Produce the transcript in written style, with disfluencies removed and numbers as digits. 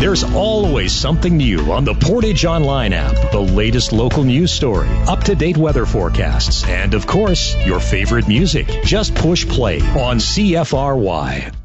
There's always something new on the Portage Online app. The latest local news story, up-to-date weather forecasts, and of course, your favorite music. Just push play on CFRY.